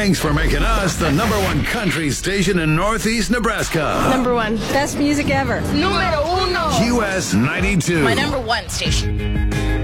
Thanks for making us the #1 country station in Northeast Nebraska. #1. Best music ever. Número 1. US 92. My #1 station.